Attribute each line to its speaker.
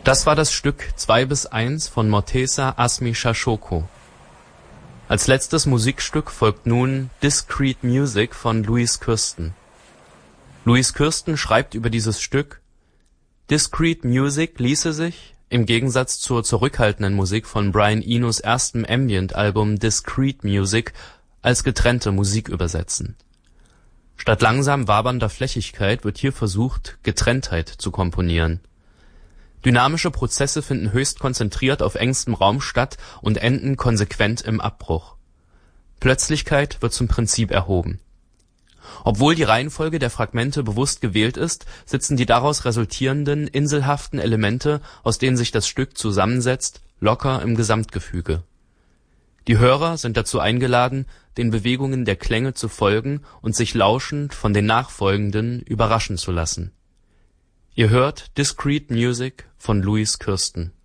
Speaker 1: Das war das Stück 2/1 von Morteza Asmi Shashoko. Als letztes Musikstück folgt nun Discreet Music von Louis Kirsten. Louis Kirsten schreibt über dieses Stück: Discreet Music ließe sich, im Gegensatz zur zurückhaltenden Musik von Brian Enos erstem Ambient-Album Discreet Music, als getrennte Musik übersetzen. Statt langsam wabernder Flächigkeit wird hier versucht, Getrenntheit zu komponieren. Dynamische Prozesse finden höchst konzentriert auf engstem Raum statt und enden konsequent im Abbruch. Plötzlichkeit wird zum Prinzip erhoben. Obwohl die Reihenfolge der Fragmente bewusst gewählt ist, sitzen die daraus resultierenden inselhaften Elemente, aus denen sich das Stück zusammensetzt, locker im Gesamtgefüge. Die Hörer sind dazu eingeladen, den Bewegungen der Klänge zu folgen und sich lauschend von den nachfolgenden überraschen zu lassen. Ihr hört Discreet Music von Louis Kirsten.